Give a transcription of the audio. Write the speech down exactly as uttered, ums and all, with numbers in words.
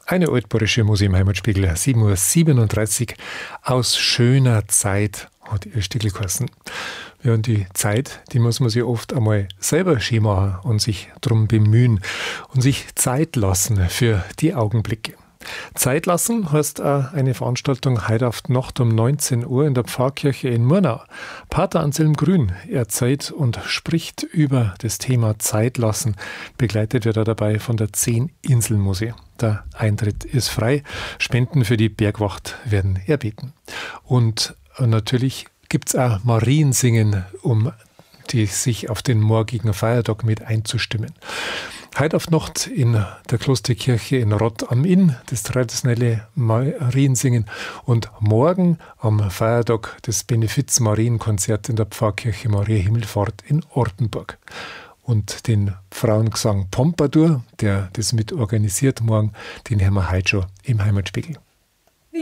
Eine altbayerische Musik im Heimatspiegel, sieben Uhr siebenunddreißig. Aus schöner Zeit hat ihr Stückel geheißen. Ja, und die Zeit, die muss man sich oft einmal selber schön machen und sich darum bemühen und sich Zeit lassen für die Augenblicke. Zeit lassen heißt auch eine Veranstaltung heute auf die Nacht um neunzehn Uhr in der Pfarrkirche in Murnau. Pater Anselm Grün erzählt und spricht über das Thema Zeit lassen. Begleitet wird er dabei von der Zehn-Inseln-Musik. Der Eintritt ist frei. Spenden für die Bergwacht werden erbeten. Und natürlich gibt es auch Mariensingen, um die sich auf den morgigen Feiertag mit einzustimmen. Heute auf Nacht in der Klosterkirche in Rott am Inn, das traditionelle Mariensingen. Und morgen am Feiertag das Benefiz-Marienkonzert in der Pfarrkirche Maria Himmelfahrt in Ortenburg. Und den Frauengesang Pompadour, der das mit organisiert morgen, den hören wir heute schon im Heimatspiegel.